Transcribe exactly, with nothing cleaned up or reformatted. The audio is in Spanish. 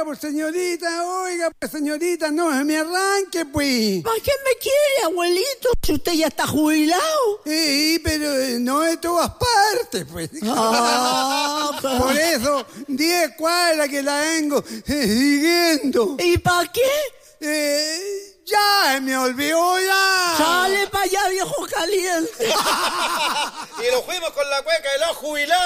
oiga, pues señorita, oiga, pues señorita, no me arranque, pues. ¿Para qué me quiere, abuelito, si usted ya está jubilado? Sí, pero eh, no de todas partes, pues. Ah, Por eso, diez cuadras que la vengo eh, siguiendo. ¿Y para qué? Eh, ya, me olvidó ya. Sale para allá, viejo caliente. Y lo fuimos con la cueca de los jubilados.